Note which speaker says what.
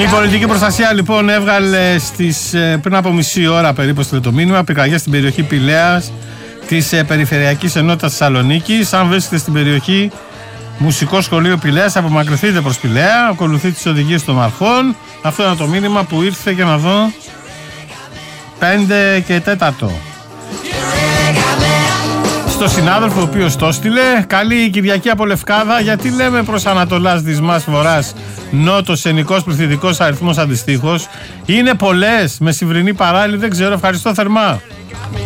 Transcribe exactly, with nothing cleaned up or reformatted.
Speaker 1: Η πολιτική προστασία λοιπόν έβγαλε στις, πριν από μισή ώρα περίπου στο το μήνυμα πυρκαγιές στην περιοχή Πηλαίας της ε, Περιφερειακής Ενότητας Θεσσαλονίκης. Αν βρίσκεται στην περιοχή Μουσικό Σχολείο Πηλαίας, απομακρυνθείτε προς Πηλαία, ακολουθείτε τις οδηγίες των αρχών. Αυτό είναι το μήνυμα που ήρθε, για να δω, πέντε και τέταρτο. Στο συνάδελφο ο οποίος το στείλε. Καλή Κυριακή από Λευκάδα. Γιατί λέμε προς Ανατολάς, Δυσμάς, Βορράς, Νότος, Ενικός, Πληθυντικός αριθμός αντιστοίχως? Είναι πολλές με Συμβρινή παράλληλη, δεν ξέρω. Ευχαριστώ θερμά.